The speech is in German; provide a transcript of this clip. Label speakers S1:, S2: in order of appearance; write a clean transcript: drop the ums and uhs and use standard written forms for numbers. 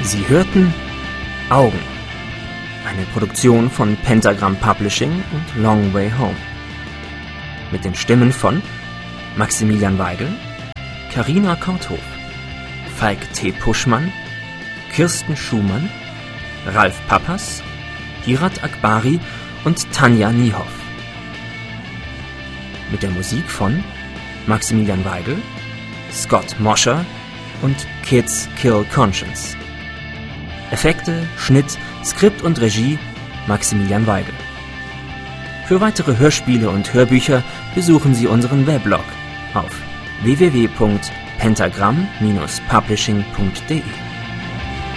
S1: Sie hörten Augen, eine Produktion von Pentagram Publishing und Long Way Home. Mit den Stimmen von Maximilian Weigel, Carina Kauthof, Falk T. Puschmann, Kirsten Schumann, Ralf Pappas, Hirat Akbari und Tanja Niehoff. Mit der Musik von Maximilian Weigel, Scott Mosher und Kids Kill Conscience. Effekte, Schnitt, Skript und Regie Maximilian Weigel. Für weitere Hörspiele und Hörbücher besuchen Sie unseren Weblog auf www.pentagram-publishing.de.